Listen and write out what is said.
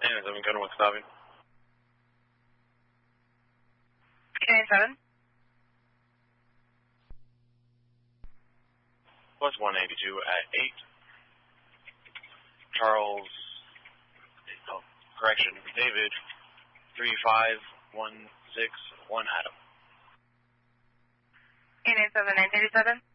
Cannon 7, go to what's stopping. Cannon 7. Plus 182 at 8. Charles, David, 35161 Adam. Cannon 7, 937.